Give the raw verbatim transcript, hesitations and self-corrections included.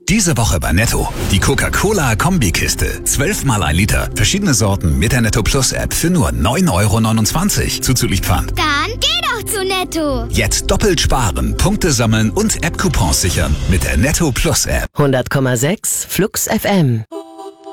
Diese Woche bei Netto. Die Coca-Cola-Kombikiste. zwölf mal ein Liter. Verschiedene Sorten mit der Netto Plus App für nur neun Euro neunundzwanzig. Zuzüglich Pfand. Dann geh doch zu Netto. Jetzt doppelt sparen, Punkte sammeln und App-Coupons sichern mit der Netto Plus App. hundert Komma sechs Flux F M.